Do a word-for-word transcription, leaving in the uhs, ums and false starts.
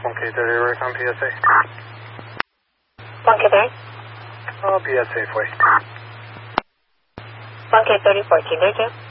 one K thirty, Recon P S A. one K thirty? Oh, P S A, fue. one K thirty, fourteen, there, Joe.